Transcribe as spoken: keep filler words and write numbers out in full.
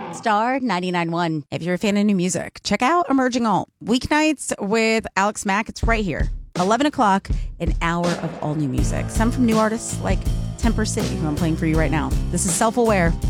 Star ninety-nine point one. If you're a fan of new music, check out Emerging Alt. Weeknights with Alex Mack. It's right here. eleven o'clock, an hour of all new music. Some from new artists like Temper City, who I'm playing for you right now. This is Self-Aware.